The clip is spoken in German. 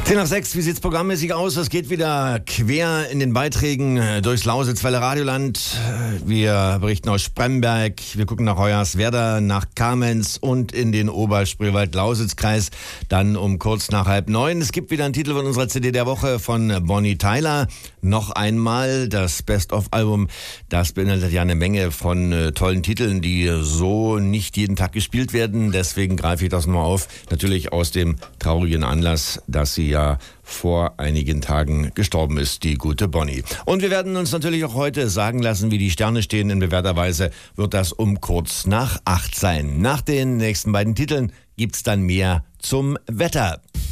10 nach 6, wie sieht's programmmäßig aus? Es geht wieder quer in den Beiträgen durchs Lausitzweiler Radioland. Wir berichten aus Spremberg, wir gucken nach Hoyerswerda, nach Kamenz und in den Oberspreewald-Lausitz-Kreis. Dann um kurz nach 8:30. Es gibt wieder einen Titel von unserer CD der Woche von Bonnie Tyler. Noch einmal das Best-of-Album. Das beinhaltet ja eine Menge von tollen Titeln, die so nicht jeden Tag gespielt werden. Deswegen greife ich das nur auf. Natürlich aus dem traurigen Anlass, dass sie ja vor einigen Tagen gestorben ist, die gute Bonnie. Und wir werden uns natürlich auch heute sagen lassen, wie die Sterne stehen. In bewährter Weise wird das um kurz nach 8 sein. Nach den nächsten beiden Titeln gibt's dann mehr zum Wetter.